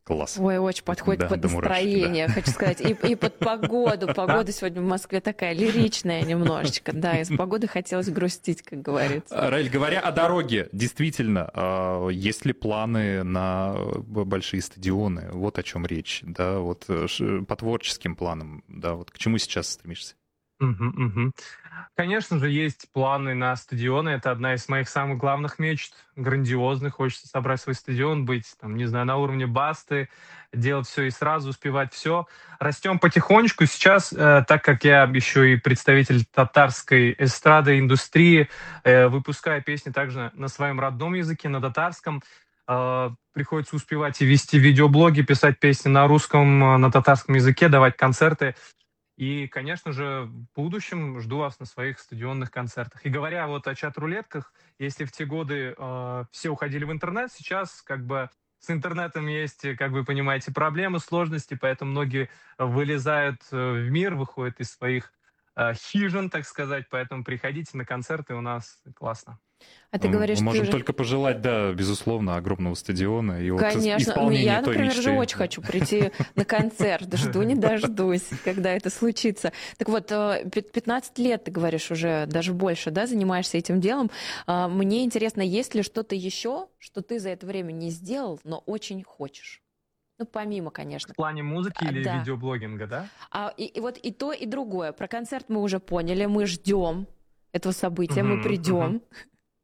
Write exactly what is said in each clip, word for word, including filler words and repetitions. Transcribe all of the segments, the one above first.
Класс. Ой, очень подходит Да, под до мурашек, настроение, да. хочу сказать, и, и под погоду. Погода сегодня в Москве такая лиричная немножечко, да, из погоды хотелось грустить, как говорится. Раиль, говоря о дороге, действительно, а, есть ли планы на б- большие стадионы? Вот о чем речь, да, вот э, ш- по творческим планам, да, вот к чему сейчас стремишься? Мгм, мгм. Конечно же, есть планы на стадионы. Это одна из моих самых главных мечт, грандиозных. Хочется собрать свой стадион, быть, там, не знаю, на уровне Басты, делать все и сразу, успевать все. Растем потихонечку. Сейчас, э, так как я еще и представитель татарской эстрады индустрии, э, выпускаю песни также на своем родном языке, на татарском, э, приходится успевать и вести видеоблоги, писать песни на русском, э, на татарском языке, давать концерты. И, конечно же, в будущем жду вас на своих стадионных концертах. И говоря вот о чат-рулетках, если в те годы э, все уходили в интернет, сейчас как бы с интернетом есть, э, как вы понимаете, проблемы, сложности, поэтому многие вылезают э, в мир, выходят из своих э, хижин, так сказать, поэтому приходите на концерты, у нас классно. А ты Ну, мы говоришь, ты можем уже... только пожелать, да, безусловно, огромного стадиона и вот ис- Конечно, ну, исполнения я, той например, же мечты. очень хочу прийти на концерт, жду не дождусь, когда это случится. Так вот, э, пи- пятнадцать лет, ты говоришь, уже даже больше, да, занимаешься этим делом. А, Мне интересно, есть ли что-то еще, что ты за это время не сделал, но очень хочешь? Ну, помимо, В конечно. плане музыки А, или Да. видеоблогинга, да? А, и, и вот и то, и другое. Про концерт мы уже поняли, мы ждем этого события, мы Мгм, мгм. придем.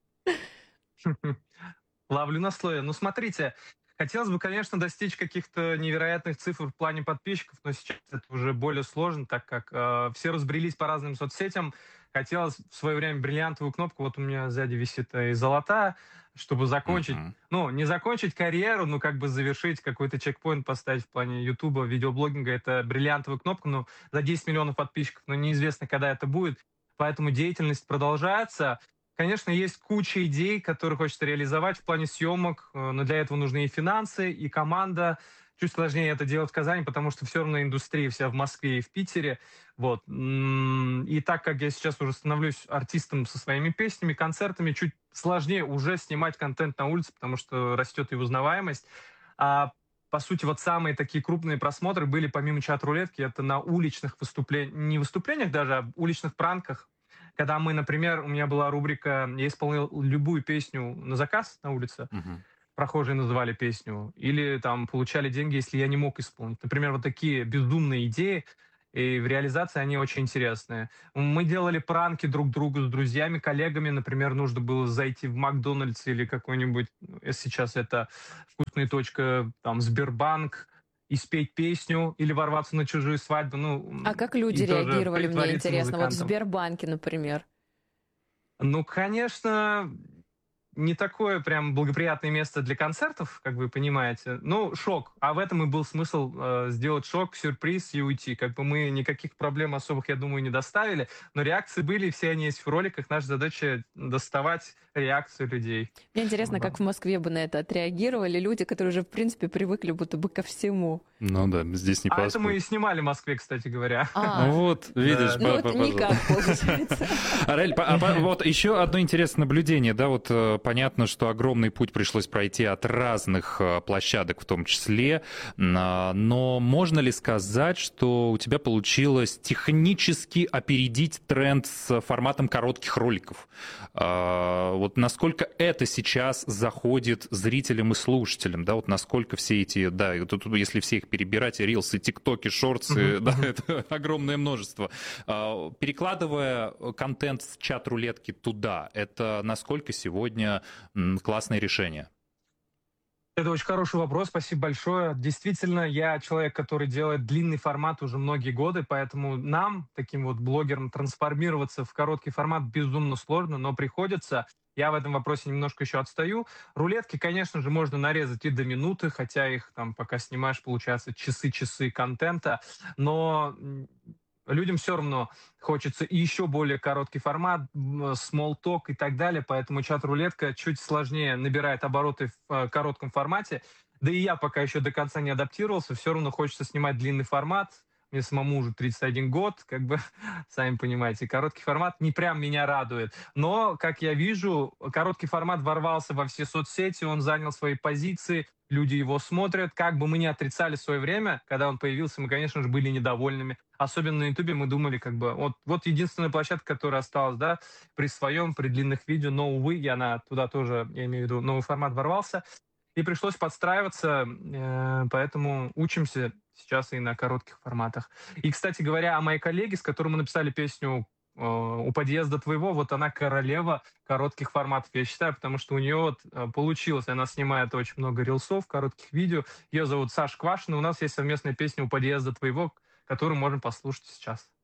Ловлю на слове. Ну, смотрите, хотелось бы, конечно, достичь каких-то невероятных цифр в плане подписчиков, но сейчас это уже более сложно, так как э, все разбрелись по разным соцсетям. Хотелось в свое время бриллиантовую кнопку, вот у меня сзади висит э, и золотая, чтобы закончить, Мгм. ну, не закончить карьеру, но как бы завершить какой-то чекпоинт, поставить в плане Ютуба, видеоблогинга. Это бриллиантовая кнопка, ну, за десять миллионов подписчиков, но неизвестно, когда это будет. Поэтому деятельность продолжается. Конечно, есть куча идей, которые хочется реализовать в плане съемок, э, но для этого нужны и финансы, и команда. Чуть сложнее это делать в Казани, потому что все равно индустрия вся в Москве и в Питере. Вот. М, И так как я сейчас уже становлюсь артистом со своими песнями, концертами, чуть сложнее уже снимать контент на улице, потому что растет и узнаваемость. А по сути, вот самые такие крупные просмотры были помимо чат-рулетки, это на уличных выступлениях, не выступлениях даже, а уличных пранках, когда мы, например, у меня была рубрика, я исполнил любую песню на заказ на улице, Мгм. прохожие называли песню, или там получали деньги, если я не мог исполнить. Например, вот такие безумные идеи, и в реализации они очень интересные. Мы делали пранки друг другу с друзьями, коллегами. Например, нужно было зайти в Макдональдс или какой-нибудь, э, сейчас это вкусная точка, там, Сбербанк, и спеть песню, или ворваться на чужую свадьбу, ну, А м, как люди и тоже реагировали, мне притвориться интересно, вот в музыкантом. Сбербанке, например? Ну, конечно, не такое прям благоприятное место для концертов, как вы понимаете. Ну, шок. А в этом и был смысл э, сделать шок, сюрприз и уйти. Как бы мы никаких проблем особых, я думаю, не доставили, но реакции были, все они есть в роликах. Наша задача доставать реакцию людей. Мне Вот, интересно, да. как в Москве бы на это отреагировали люди, которые уже, в принципе, привыкли будто бы ко всему. Ну да, здесь не А это мы и поспоришь. снимали в Москве, кстати говоря. А, Вот, видишь, Да. ну па- вот па- никак пожалуйста. получается. Арель, по- а по- вот еще одно интересное наблюдение, да, вот э, понятно, что огромный путь пришлось пройти от разных э, площадок в том числе, на- но можно ли сказать, что у тебя получилось технически опередить тренд с форматом коротких роликов? А, Вот насколько это сейчас заходит зрителям и слушателям, да, вот насколько все эти, да, и тут, если все их перебирать, рилсы, тиктоки, шортсы, Мгм, да, мгм. это огромное множество. А, Перекладывая контент с чат-рулетки туда, это насколько сегодня м, классное решение? Это очень хороший вопрос, спасибо большое. Действительно, я человек, который делает длинный формат уже многие годы, поэтому нам, таким вот блогерам, трансформироваться в короткий формат безумно сложно, но приходится. Я в этом вопросе немножко еще отстаю. Рулетки, конечно же, можно нарезать и до минуты, хотя их там, пока снимаешь, получается часы-часы контента, но м, людям все равно хочется и еще более короткий формат, м, small talk и так далее, поэтому чат-рулетка чуть сложнее набирает обороты в э, коротком формате. Да и я пока еще до конца не адаптировался, все равно хочется снимать длинный формат, мне самому уже тридцать один год, как бы, сами понимаете, короткий формат не прям меня радует. Но, как я вижу, короткий формат ворвался во все соцсети, он занял свои позиции, люди его смотрят. Как бы мы ни отрицали в свое время, когда он появился, мы, конечно же, были недовольными. Особенно на Ютубе мы думали, как бы, вот, вот единственная площадка, которая осталась, да, при своем, при длинных видео, но, увы, я на, туда тоже, я имею в виду, новый формат ворвался, и пришлось подстраиваться, э, поэтому учимся сейчас и на коротких форматах. И, кстати говоря, о моей коллеге, с которой мы написали песню э, «У подъезда твоего», вот она королева коротких форматов, я считаю, потому что у нее вот э, получилось, она снимает очень много рилсов, коротких видео. Ее зовут Саша Квашина, у нас есть совместная песня «У подъезда твоего», которую можем послушать сейчас.